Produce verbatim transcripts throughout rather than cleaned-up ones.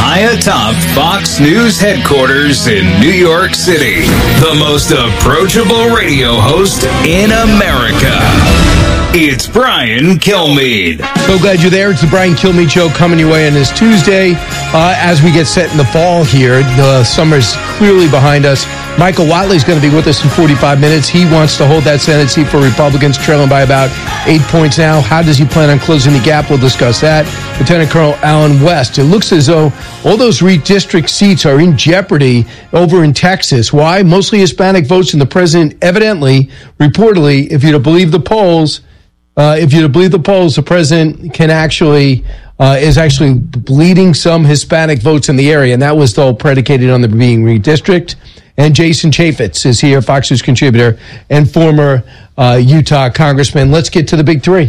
high atop Fox News headquarters in New York City, the most approachable radio host in America. It's Brian Kilmeade. So glad you're there. It's the Brian Kilmeade Show coming your way on this Tuesday. Uh, as we get set in the fall here, the summer's clearly behind us. Michael Whatley is going to be with us in forty-five minutes. He wants to hold that Senate seat for Republicans, trailing by about eight points now. How does he plan on closing the gap? We'll discuss that. Lieutenant Colonel Allen West. It looks as though all those redistrict seats are in jeopardy over in Texas. Why? Mostly Hispanic votes, and the president evidently, reportedly, if you're to believe the polls, uh, if you're to believe the polls, the president can actually... Uh, is actually bleeding some Hispanic votes in the area, and that was all predicated on the being redistrict. And Jason Chaffetz is here, Fox News contributor and former uh, Utah congressman. Let's get to the big three.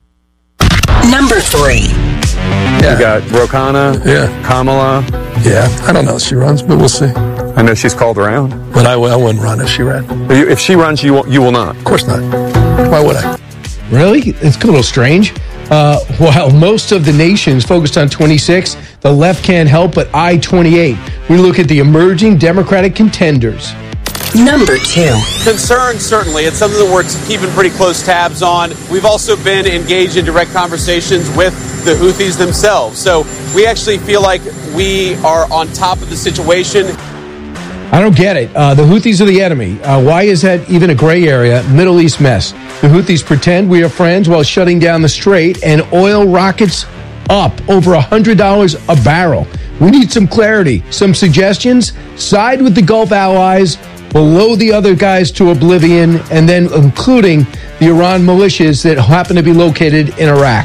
Number three. Yeah. We got Rokana, yeah. Kamala. Yeah, I don't know if she runs, but we'll see. I know she's called around. But I, I wouldn't run if she ran. If she runs, you will, you will not. Of course not. Why would I? Really? It's a little strange. Uh, while most of the nation is focused on twenty-six, the left can't help but eye twenty-eight. We look at the emerging Democratic contenders. Number two. Concern, certainly. It's something that we're keeping pretty close tabs on. We've also been engaged in direct conversations with the Houthis themselves. So we actually feel like we are on top of the situation. I don't get it. Uh, the Houthis are the enemy. Uh, why is that even a gray area? Middle East mess. The Houthis pretend we are friends while shutting down the strait, and oil rockets up over one hundred dollars a barrel. We need some clarity, some suggestions. Side with the Gulf allies, below the other guys to oblivion, and then including the Iran militias that happen to be located in Iraq.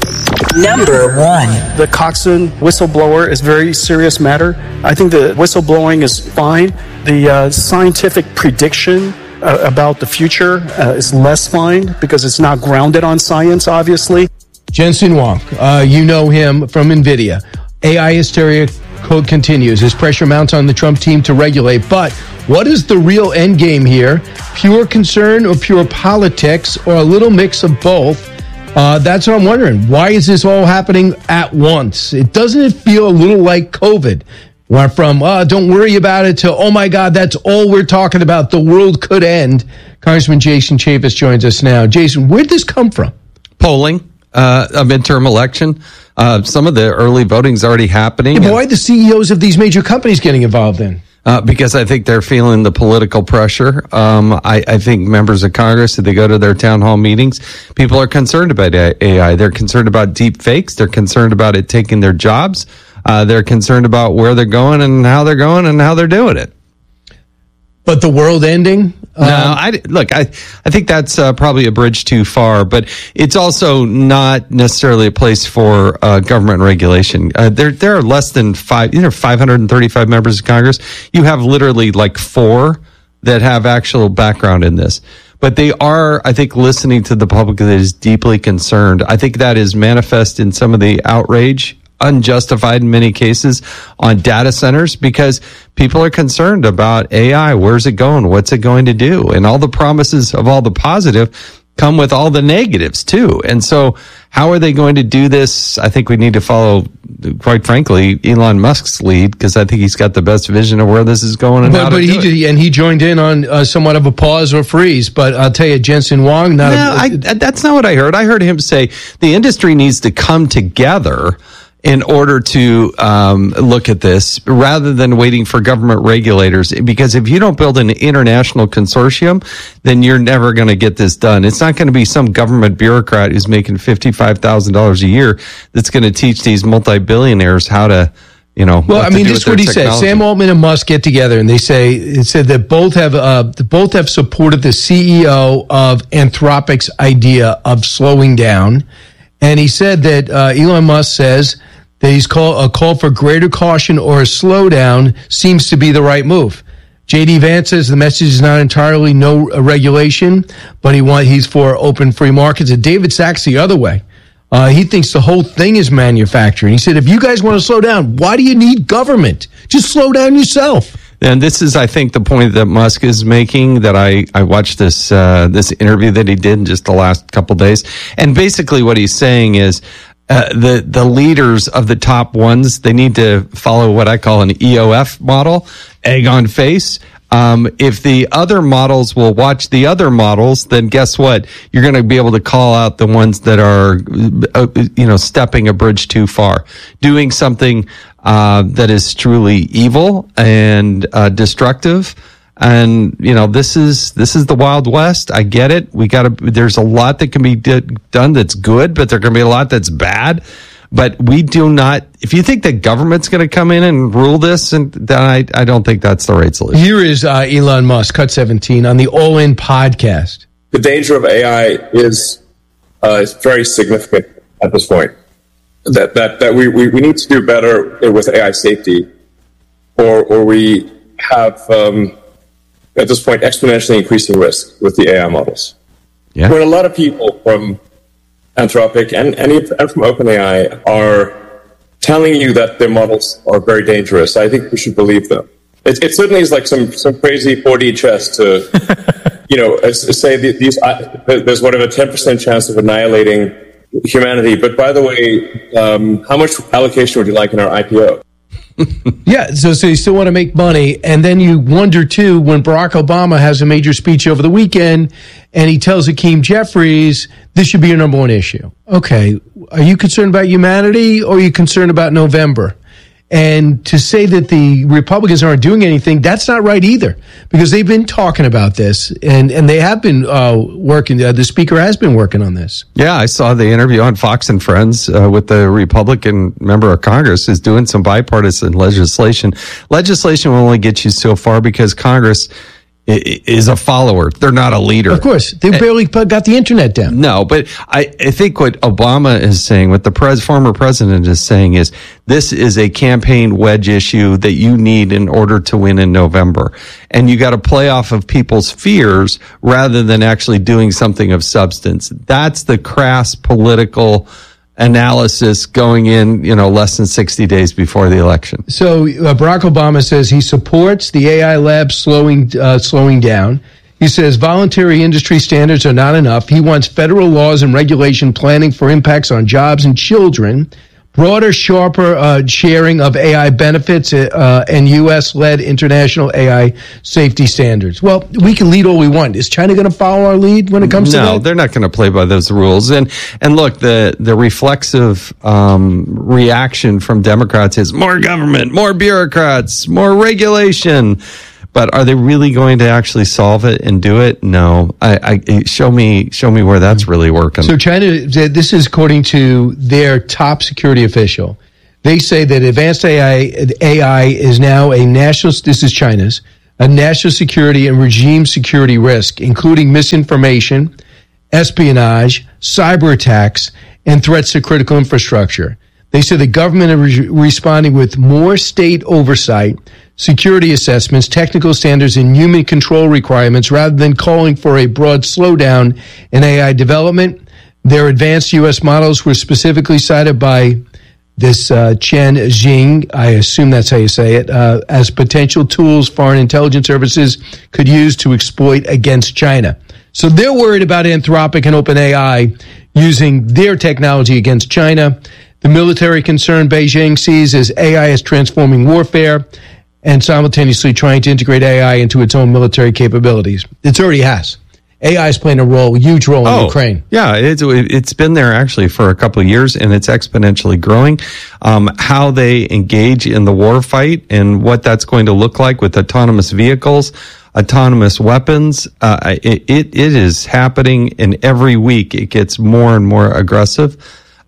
Number one. The Coxon whistleblower is a very serious matter. I think the whistleblowing is fine. The uh, scientific prediction uh, about the future uh, is less fine because it's not grounded on science, obviously. Jensen Huang, uh, you know him from NVIDIA. A I hysteria code continues as pressure mounts on the Trump team to regulate. But what is the real end game here? Pure concern or pure politics, or a little mix of both? Uh, that's what I'm wondering. Why is this all happening at once? It doesn't it feel a little like COVID? Went from, uh, don't worry about it, to, oh my God, that's all we're talking about. The world could end. Congressman Jason Chaffetz joins us now. Jason, where'd this come from? Polling, uh, a midterm election. Uh, some of the early voting's already happening. Yeah, but why are the C E Os of these major companies getting involved in? Uh, because I think they're feeling the political pressure. Um, I, I think members of Congress, if they go to their town hall meetings, people are concerned about A I. They're concerned about deep fakes. They're concerned about it taking their jobs. Uh, they're concerned about where they're going and how they're going and how they're doing it. But the world ending? No, I, look, I, I think that's uh, probably a bridge too far, but it's also not necessarily a place for uh, government regulation. Uh, there, there are less than five, you know, five hundred thirty-five members of Congress. You have literally like four that have actual background in this. But they are, I think, listening to the public that is deeply concerned. I think that is manifest in some of the outrage, unjustified in many cases, on data centers, because people are concerned about A I. Where's it going? What's it going to do? And all the promises of all the positive come with all the negatives too. And so how are they going to do this? I think we need to follow, quite frankly, Elon Musk's lead, because I think he's got the best vision of where this is going. And but, how but to he do did, it. and he joined in on uh, somewhat of a pause or freeze. But I'll tell you, Jensen Huang, not no, a, I, that's not what I heard. I heard him say the industry needs to come together in order to um, look at this, rather than waiting for government regulators. Because if you don't build an international consortium, then you're never going to get this done. It's not going to be some government bureaucrat who's making fifty-five thousand dollars a year that's going to teach these multi-billionaires how to, you know. Well, I mean, this is what he technology. said. Sam Altman and Musk get together, and they say it said that both have uh, both have supported the C E O of Anthropic's idea of slowing down. And he said that uh, Elon Musk says that he's call, a call for greater caution or a slowdown seems to be the right move. J D Vance says the message is not entirely no regulation, but he want, he's for open free markets. And David Sachs the other way. Uh, he thinks the whole thing is manufacturing. He said, if you guys want to slow down, why do you need government? Just slow down yourself. And this is, I think, the point that Musk is making, that I, I watched this, uh, this interview that he did in just the last couple of days. And basically what he's saying is, uh, the the leaders of the top ones, they need to follow what I call an E O F model, egg on face. Um, if the other models will watch the other models, then guess what? You're going to be able to call out the ones that are, uh, you know, stepping a bridge too far, doing something uh, that is truly evil and uh, destructive. And, you know, this is, this is the Wild West. I get it. We got to, there's a lot that can be did, done that's good, but there can be a lot that's bad. But we do not, if you think the government's going to come in and rule this, and then I, I don't think that's the right solution. Here is uh, Elon Musk, Cut seventeen, on the All In podcast. The danger of A I is, uh, is very significant at this point. That, that, that we, we, we need to do better with A I safety, or, or we have, um, at this point, exponentially increasing risk with the A I models. Yeah. When a lot of people from Anthropic and, and, and from OpenAI are telling you that their models are very dangerous, I think we should believe them. It, it certainly is like some, some crazy four D chess to, you know, say these, uh, there's whatever ten percent chance of annihilating humanity. But by the way, um, how much allocation would you like in our I P O? Yeah, so, so you still want to make money. And then you wonder, too, when Barack Obama has a major speech over the weekend and he tells Hakeem Jeffries, this should be your number one issue. Okay, are you concerned about humanity or are you concerned about November? And to say that the Republicans aren't doing anything, that's not right either, because they've been talking about this and, and they have been uh, working. Uh, the speaker has been working on this. Yeah, I saw the interview on Fox and Friends uh, with the Republican member of Congress is doing some bipartisan legislation. Legislation will only get you so far because Congress is a follower. They're not a leader. Of course. They barely got the internet down. No, but I, I think what Obama is saying, what the pres, former president is saying is this is a campaign wedge issue that you need in order to win in November. And you got to play off of people's fears rather than actually doing something of substance. That's the crass political analysis going in, you know, less than sixty days before the election. So uh, Barack Obama says he supports the A I lab slowing uh, slowing down. He says voluntary industry standards are not enough. He wants federal laws and regulation planning for impacts on jobs and children, broader, sharper uh, sharing of A I benefits, uh, and U S-led international A I safety standards. Well, we can lead all we want. Is China going to follow our lead when it comes no, to that? No, they're not going to play by those rules. And and look, the the reflexive um, reaction from Democrats is more government, more bureaucrats, more regulation. But are they really going to actually solve it and do it? No. I, I show me show me where that's really working. So China, this is according to their top security official. They say that advanced A I, A I is now a national, this is China's, a national security and regime security risk, including misinformation, espionage, cyber attacks, and threats to critical infrastructure. They say the government is re- responding with more state oversight, security assessments, technical standards, and human control requirements rather than calling for a broad slowdown in A I development. Their advanced U S models were specifically cited by this uh, Chen Jing, I assume that's how you say it, uh, as potential tools foreign intelligence services could use to exploit against China. So they're worried about Anthropic and OpenAI using their technology against China. The military concern Beijing sees as A I is transforming warfare and simultaneously trying to integrate A I into its own military capabilities. It already has. A I is playing a role, a huge role in oh, Ukraine. Yeah, it's, it's been there actually for a couple of years, and it's exponentially growing. Um, how they engage in the war fight and what that's going to look like with autonomous vehicles, autonomous weapons, uh, it, it, it is happening, and every week it gets more and more aggressive.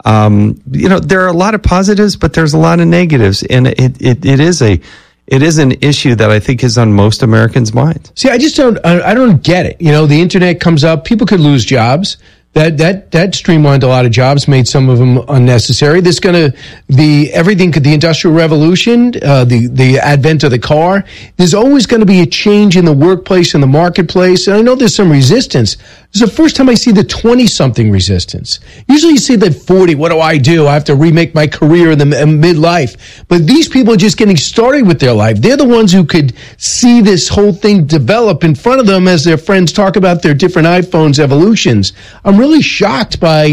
Um, you know, there are a lot of positives, but there's a lot of negatives, and it, it, it is a, it is an issue that I think is on most Americans' minds. See, I just don't, I, I don't get it. You know, the internet comes up, people could lose jobs. That, that, that streamlined a lot of jobs, made some of them unnecessary. This gonna, the, everything, the Industrial Revolution, uh, the, the advent of the car, there's always gonna be a change in the workplace and the marketplace. And I know there's some resistance. This is the first time I see the twenty-something resistance. Usually you see the forty, what do I do? I have to remake my career in the midlife. But these people are just getting started with their life. They're the ones who could see this whole thing develop in front of them as their friends talk about their different iPhones evolutions. I'm really shocked by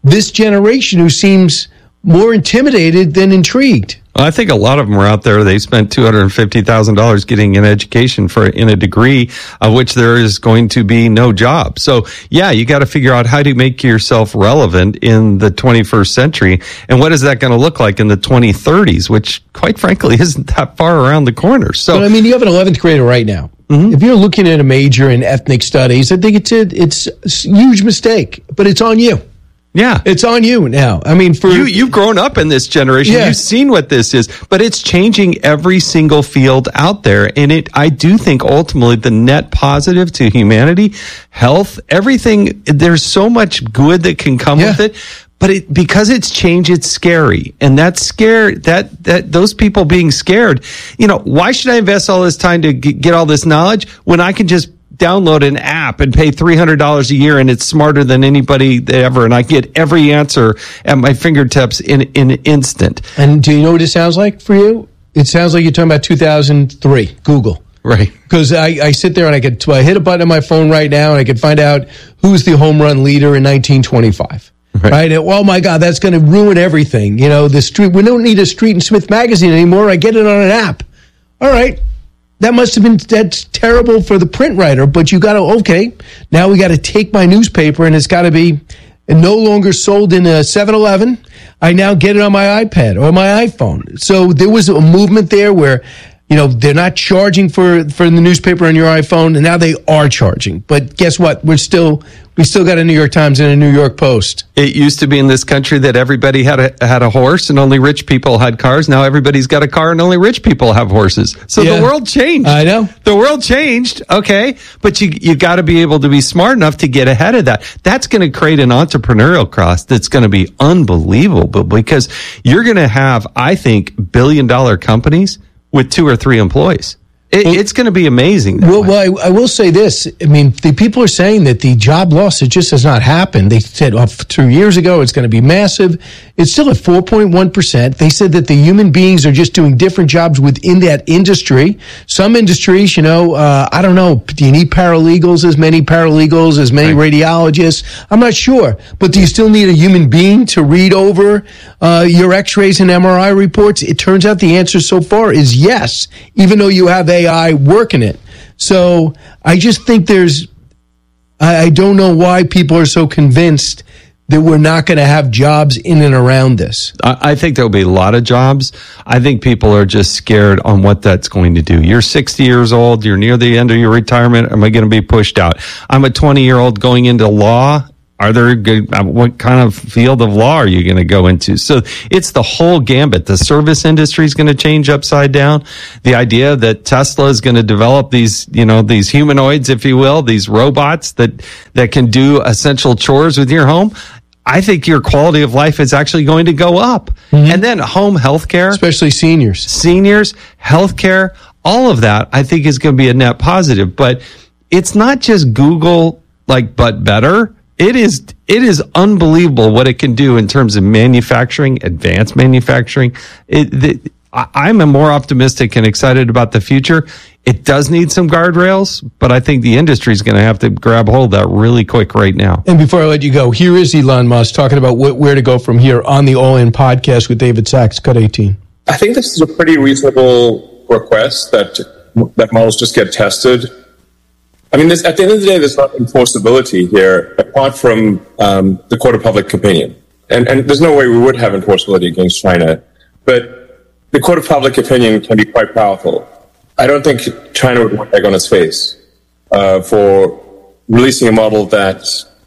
this generation who seems more intimidated than intrigued. I think a lot of them are out there. They spent two hundred fifty thousand dollars getting an education for in a degree of which there is going to be no job. So, yeah, you got to figure out how to make yourself relevant in the twenty-first century. And what is that going to look like in the twenty thirties, which, quite frankly, isn't that far around the corner. So, but, I mean, you have an eleventh grader right now. Mm-hmm. If you're looking at a major in ethnic studies, I think it's a, it's a huge mistake, but it's on you. Yeah. It's on you now. I mean, for you, you've grown up in this generation. Yeah. You've seen what this is, but it's changing every single field out there. And it, I do think ultimately the net positive to humanity, health, everything, there's so much good that can come yeah. with it. But it, because it's changed, it's scary. And that scare, that, that, those people being scared, you know, why should I invest all this time to g- get all this knowledge when I can just download an app and pay three hundred dollars a year and it's smarter than anybody ever, and I get every answer at my fingertips in, in an instant. And do you know what it sounds like for you? It sounds like you're talking about two thousand three, Google. Right. Because I, I sit there and I could I hit a button on my phone right now and I could find out who's the home run leader in nineteen twenty-five. Right. right? And, oh, my God, that's going to ruin everything. You know, the street, we don't need a Street and Smith magazine anymore. I get it on an app. All right. That must have been, that's terrible for the print writer, but you got to, okay, now we got to take my newspaper and it's got to be no longer sold in a seven eleven. I now get it on my iPad or my iPhone. So there was a movement there where, you know, they're not charging for, for the newspaper on your iPhone, and now they are charging. But guess what? We're still, we still got a New York Times and a New York Post. It used to be in this country that everybody had a had a horse and only rich people had cars. Now everybody's got a car and only rich people have horses. So Yeah. the world changed. I know. The world changed, okay? But you you got to be able to be smart enough to get ahead of that. That's going to create an entrepreneurial cost that's going to be unbelievable, because you're going to have, I think, billion dollar companies with two or three employees. It, well, it's going to be amazing. Well, well I, I will say this. I mean, the people are saying that the job loss, it just has not happened. They said oh, two years ago it's going to be massive. It's still at four point one percent. They said that the human beings are just doing different jobs within that industry. Some industries, you know, uh, I don't know, do you need paralegals, as many paralegals, as many right. radiologists? I'm not sure. But do you still need a human being to read over uh, your x-rays and M R I reports? It turns out the answer so far is yes, even though you have a A I working it. So I just think there's, I, I don't know why people are so convinced that we're not going to have jobs in and around this. I, I think there'll be a lot of jobs. I think people are just scared on what that's going to do. You're sixty years old. You're near the end of your retirement. Am I going to be pushed out? I'm a twenty year old going into law. Are there good, what kind of field of law are you going to go into? So it's the whole gambit. The service industry is going to change upside down. The idea that Tesla is going to develop these, you know, these humanoids, if you will, these robots that, that can do essential chores with your home. I think your quality of life is actually going to go up. Mm-hmm. And then home health care. Especially seniors. Seniors, health care, all of that I think is going to be a net positive. But it's not just Google, like, but better. It is it is unbelievable what it can do in terms of manufacturing, advanced manufacturing. It, the, I'm more optimistic and excited about the future. It does need some guardrails, but I think the industry is going to have to grab hold of that really quick right now. And before I let you go, here is Elon Musk talking about wh- where to go from here on the All In podcast with David Sachs. Cut eighteen. I think this is a pretty reasonable request that that models just get tested. I mean, this, at the end of the day, there's not enforceability here, apart from um, the court of public opinion. And, and there's no way we would have enforceability against China. But the court of public opinion can be quite powerful. I don't think China would want egg on its face uh, for releasing a model that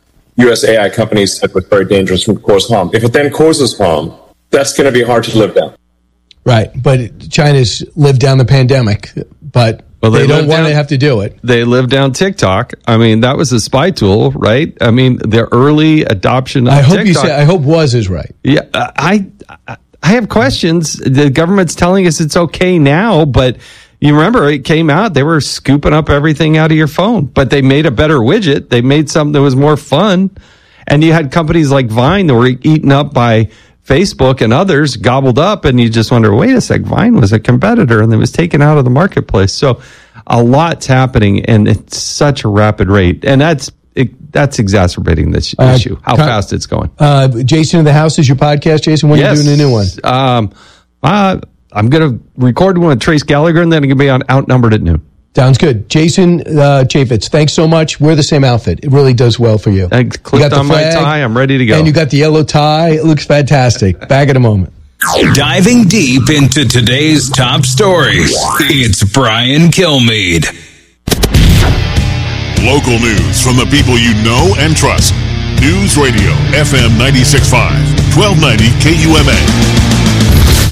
U S A I companies said was very dangerous and would cause harm. If it then causes harm, that's going to be hard to live down. Right. But China's lived down the pandemic, but... Well, they, they don't want down, to have to do it. They live down TikTok. I mean, that was a spy tool, right? I mean, the early adoption of I hope TikTok. You say, I hope was is right. Yeah, I I have questions. The government's telling us it's okay now, but you remember it came out, they were scooping up everything out of your phone, but they made a better widget. They made something that was more fun. And you had companies like Vine that were eaten up by Facebook and others, gobbled up, and you just wonder, wait a sec, Vine was a competitor and it was taken out of the marketplace. So a lot's happening, and it's such a rapid rate. And that's it, that's exacerbating this Uh, issue, how con- fast it's going. Uh, Jason in the House is your podcast, Jason. When Yes. are you doing a new one? Um, uh, I'm going to record one with Trace Gallagher, and then I'm going to be on Outnumbered at noon. Sounds good. Jason uh, Chaffetz, thanks so much. Wear the same outfit. It really does well for you. I clicked on my tie. I'm ready to go. And you got the yellow tie. It looks fantastic. Back in a moment. Diving deep into today's top stories, it's Brian Kilmeade. Local news from the people you know and trust. News Radio, F M ninety-six point five, twelve ninety K U M A.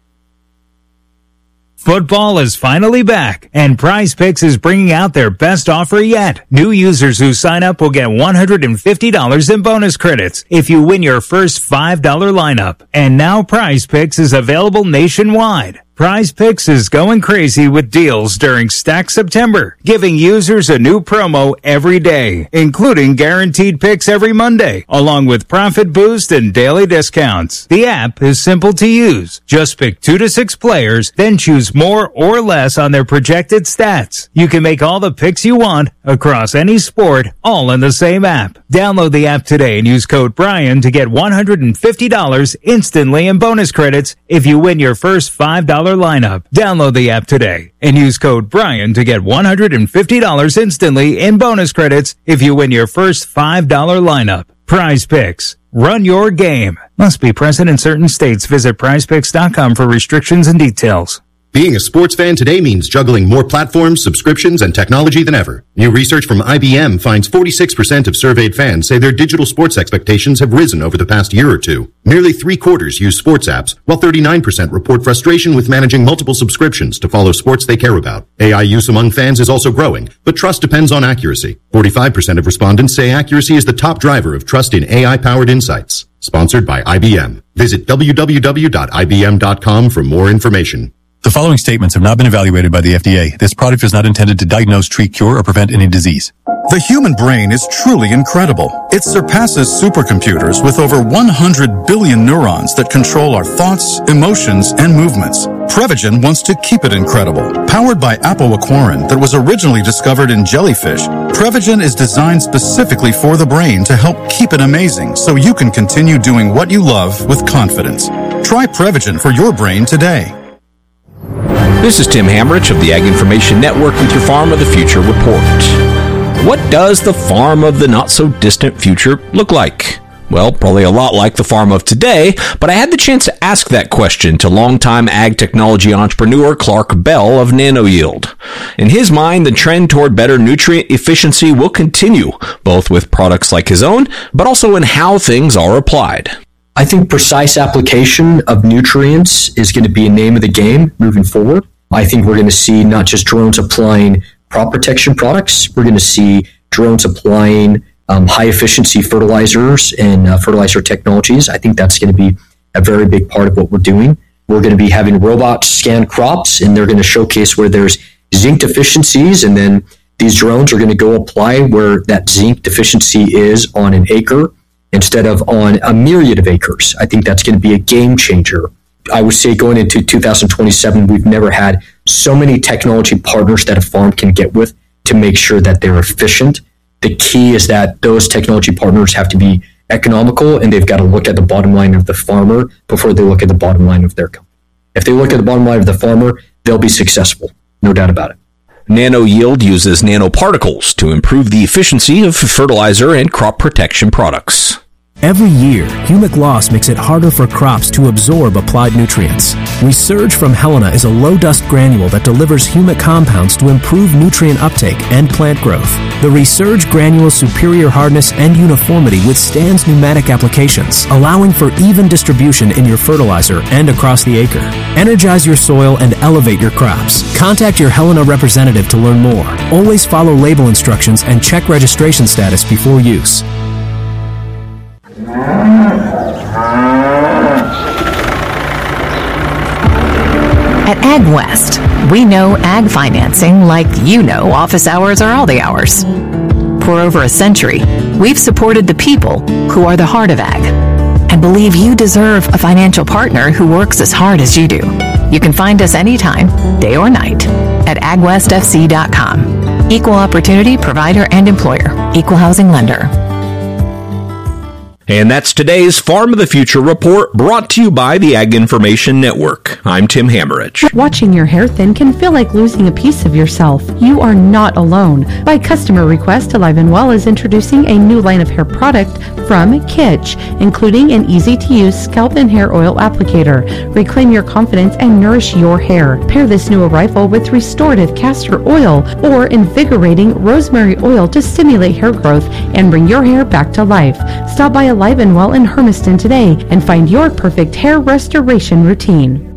Football is finally back, and Prize Picks is bringing out their best offer yet. New users who sign up will get one hundred fifty dollars in bonus credits if you win your first five dollar lineup. And now Prize Picks is available nationwide. Prize Picks is going crazy with deals during Stack September, giving users a new promo every day, including guaranteed picks every Monday, along with profit boost and daily discounts. The app is simple to use. Just pick two to six players, then choose more or less on their projected stats. You can make all the picks you want across any sport, all in the same app. Download the app today and use code Brian to get one hundred fifty dollars instantly in bonus credits if you win your first five dollar lineup. Download the app today and use code Brian to get one hundred fifty dollars instantly in bonus credits if you win your first five dollar lineup. Prize Picks. Run your game. Must be present in certain states. Visit prize picks dot com for restrictions and details. Being a sports fan today means juggling more platforms, subscriptions, and technology than ever. New research from I B M finds forty-six percent of surveyed fans say their digital sports expectations have risen over the past year or two. Nearly three quarters use sports apps, while thirty-nine percent report frustration with managing multiple subscriptions to follow sports they care about. A I use among fans is also growing, but trust depends on accuracy. forty-five percent of respondents say accuracy is the top driver of trust in A I-powered insights. Sponsored by I B M. Visit w w w dot i b m dot com for more information. The following statements have not been evaluated by the F D A. This product is not intended to diagnose, treat, cure, or prevent any disease. The human brain is truly incredible. It surpasses supercomputers with over one hundred billion neurons that control our thoughts, emotions, and movements. Prevagen wants to keep it incredible. Powered by apoaquarin that was originally discovered in jellyfish, Prevagen is designed specifically for the brain to help keep it amazing so you can continue doing what you love with confidence. Try Prevagen for your brain today. This is Tim Hamrich of the Ag Information Network with your Farm of the Future report. What does the farm of the not-so-distant future look like? Well, probably a lot like the farm of today, but I had the chance to ask that question to longtime ag technology entrepreneur Clark Bell of NanoYield. In his mind, the trend toward better nutrient efficiency will continue, both with products like his own, but also in how things are applied. I think precise application of nutrients is going to be a name of the game moving forward. I think we're going to see not just drones applying crop protection products, we're going to see drones applying um, high-efficiency fertilizers and uh, fertilizer technologies. I think that's going to be a very big part of what we're doing. We're going to be having robots scan crops, and they're going to showcase where there's zinc deficiencies, and then these drones are going to go apply where that zinc deficiency is on an acre instead of on a myriad of acres. I think that's going to be a game changer. I would say going into two thousand twenty-seven, we've never had so many technology partners that a farm can get with to make sure that they're efficient. The key is that those technology partners have to be economical, and they've got to look at the bottom line of the farmer before they look at the bottom line of their company. If they look at the bottom line of the farmer, they'll be successful. No doubt about it. NanoYield uses nanoparticles to improve the efficiency of fertilizer and crop protection products. Every year, humic loss makes it harder for crops to absorb applied nutrients. Resurge from Helena is a low-dust granule that delivers humic compounds to improve nutrient uptake and plant growth. The Resurge granule's superior hardness and uniformity withstands pneumatic applications, allowing for even distribution in your fertilizer and across the acre. Energize your soil and elevate your crops. Contact your Helena representative to learn more. Always follow label instructions and check registration status before use. At AgWest, we know ag financing like you know office hours are all the hours. For over a century, we've supported the people who are the heart of ag and believe you deserve a financial partner who works as hard as you do. You can find us anytime, day or night, at ag west f c dot com. Equal opportunity provider and employer. Equal housing lender. And that's today's Farm of the Future report, brought to you by the Ag Information Network. I'm Tim Hammerich. Watching your hair thin can feel like losing a piece of yourself. You are not alone. By customer request, Alive and Well is introducing a new line of hair product from Kitsch, including an easy-to-use scalp and hair oil applicator. Reclaim your confidence and nourish your hair. Pair this new arrival with restorative castor oil or invigorating rosemary oil to stimulate hair growth and bring your hair back to life. Stop by Alive and Well in Hermiston today and find your perfect hair restoration routine.